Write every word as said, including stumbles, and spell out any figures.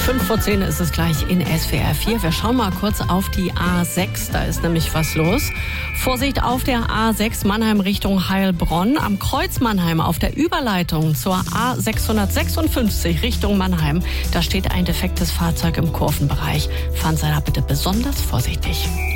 Fünf vor zehn ist es gleich in S W R vier. Wir schauen mal kurz auf die A sechs, da ist nämlich was los. Vorsicht auf der A sechs Mannheim Richtung Heilbronn. Am Kreuz Mannheim auf der Überleitung zur A sechshundertsechsundfünfzig Richtung Mannheim. Da steht ein defektes Fahrzeug im Kurvenbereich. Fahren Sie da bitte besonders vorsichtig.